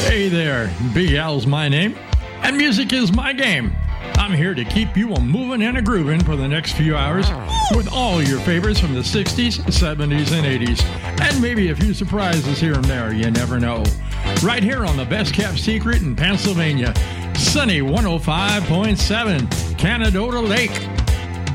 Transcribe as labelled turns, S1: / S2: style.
S1: Hey there, Big Al's my name, and music is my game. I'm here to keep you a moving and a grooving for the next few hours with all your favorites from the 60s, 70s, and 80s, and maybe a few surprises here and there, you never know. Right here on the best kept secret in Pennsylvania, Sunny 105.7, Canadota Lake.